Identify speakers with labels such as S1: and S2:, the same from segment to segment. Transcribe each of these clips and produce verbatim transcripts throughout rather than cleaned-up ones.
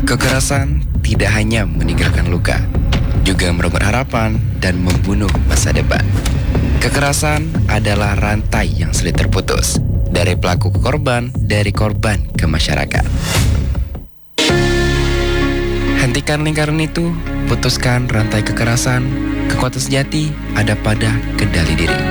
S1: Kekerasan tidak hanya meninggalkan luka, juga merenggut harapan dan membunuh masa depan. Kekerasan adalah rantai yang sulit terputus, dari pelaku ke korban, dari korban ke masyarakat. Hentikan lingkaran itu, putuskan rantai kekerasan. Kekuatan sejati ada pada kendali diri.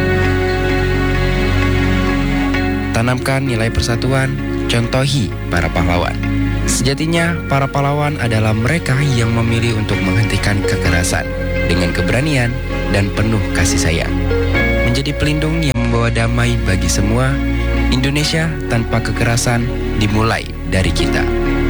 S1: Tanamkan nilai persatuan, contohi para pahlawan. Sejatinya, para pahlawan adalah mereka yang memilih untuk menghentikan kekerasan dengan keberanian dan penuh kasih sayang. Menjadi pelindung yang membawa damai bagi semua, Indonesia tanpa kekerasan dimulai dari kita.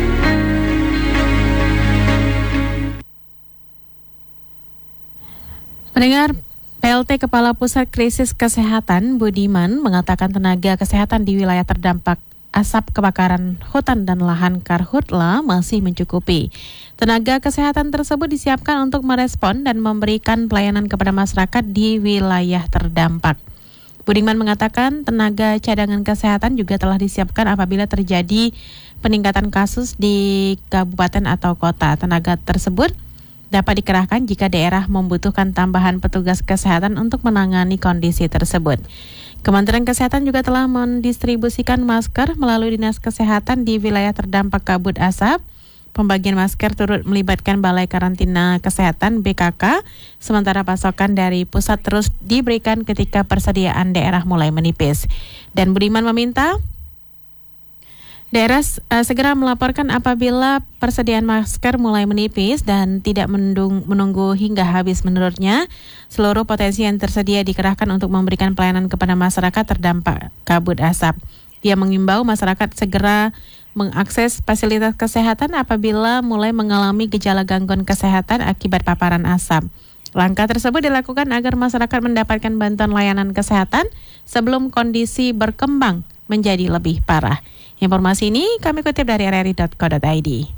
S2: Pendengar, P L T Kepala Pusat Krisis Kesehatan Budiman mengatakan tenaga kesehatan di wilayah terdampak asap kebakaran hutan dan lahan Karhutla masih mencukupi. Tenaga kesehatan tersebut disiapkan untuk merespon dan memberikan pelayanan kepada masyarakat di wilayah terdampak. Budiman mengatakan tenaga cadangan kesehatan juga telah disiapkan apabila terjadi peningkatan kasus di kabupaten atau kota. Tenaga tersebut dapat dikerahkan jika daerah membutuhkan tambahan petugas kesehatan untuk menangani kondisi tersebut. Kementerian Kesehatan juga telah mendistribusikan masker melalui Dinas Kesehatan di wilayah terdampak kabut asap. Pembagian masker turut melibatkan Balai Karantina Kesehatan B K K, sementara pasokan dari pusat terus diberikan ketika persediaan daerah mulai menipis. Dan Budiman meminta daerah uh, segera melaporkan apabila persediaan masker mulai menipis dan tidak menung- menunggu hingga habis. Menurutnya, seluruh potensi yang tersedia dikerahkan untuk memberikan pelayanan kepada masyarakat terdampak kabut asap. Ia mengimbau masyarakat segera mengakses fasilitas kesehatan apabila mulai mengalami gejala gangguan kesehatan akibat paparan asap. Langkah tersebut dilakukan agar masyarakat mendapatkan bantuan layanan kesehatan sebelum kondisi berkembang menjadi lebih parah. Informasi ini kami kutip dari r r i dot co dot i d.